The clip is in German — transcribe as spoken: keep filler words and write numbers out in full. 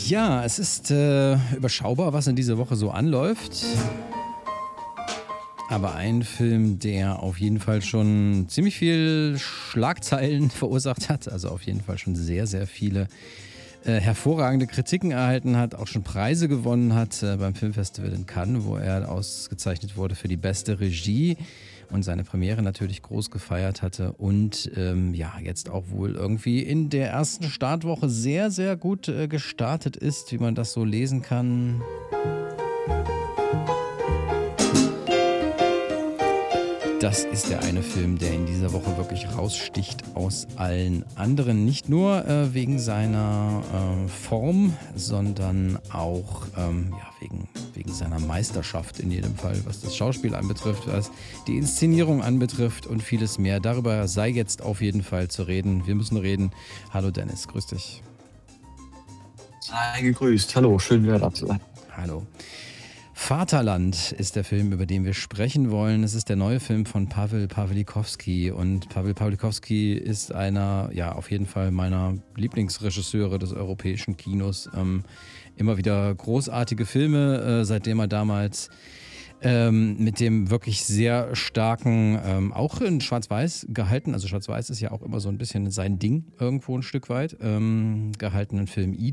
Ja, es ist äh, überschaubar, was in dieser Woche so anläuft. Aber ein Film, der auf jeden Fall schon ziemlich viel Schlagzeilen verursacht hat, also auf jeden Fall schon sehr, sehr viele äh, hervorragende Kritiken erhalten hat, auch schon Preise gewonnen hat äh, beim Filmfestival in Cannes, wo er ausgezeichnet wurde für die beste Regie und seine Premiere natürlich groß gefeiert hatte und ähm, ja, jetzt auch wohl irgendwie in der ersten Startwoche sehr, sehr gut äh, gestartet ist, wie man das so lesen kann. Das ist der eine Film, der in dieser Woche wirklich raussticht aus allen anderen. Nicht nur äh, wegen seiner äh, Form, sondern auch ähm, ja, wegen, wegen seiner Meisterschaft in jedem Fall, was das Schauspiel anbetrifft, was die Inszenierung anbetrifft und vieles mehr. Darüber sei jetzt auf jeden Fall zu reden. Wir müssen reden. Hallo Dennis, grüß dich. Sei gegrüßt. Hallo, schön wieder da zu sein. Hallo. Vaterland ist der Film, über den wir sprechen wollen. Es ist der neue Film von Pawel Pawlikowski und Pawel Pawlikowski ist einer, ja, auf jeden Fall meiner Lieblingsregisseure des europäischen Kinos. Ähm, immer wieder großartige Filme, äh, seitdem er damals ähm, mit dem wirklich sehr starken, ähm, auch in Schwarz-Weiß gehalten, also Schwarz-Weiß ist ja auch immer so ein bisschen sein Ding irgendwo ein Stück weit, ähm, gehaltenen Film